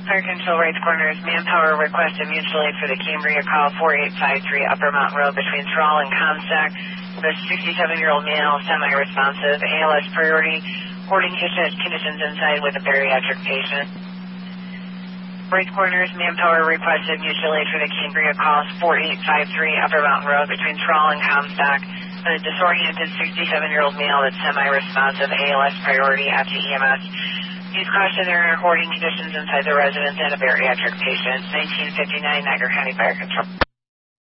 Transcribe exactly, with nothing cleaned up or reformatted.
Fire Control Rights Corners, manpower requested mutual aid for the Cambria call four eight five three Upper Mountain Road between Thrall and Comstock. The sixty-seven-year-old male, semi-responsive, A L S priority, hoarding conditions inside with a bariatric patient. Rights Corners, manpower requested mutual aid for the Cambria call four eight five three Upper Mountain Road between Thrall and Comstock. A disoriented sixty-seven-year-old male that's semi-responsive, A L S priority, after E M S. Use caution, there are hoarding conditions inside the residence and a bariatric patient. nineteen fifty-nine Niagara County Fire Control.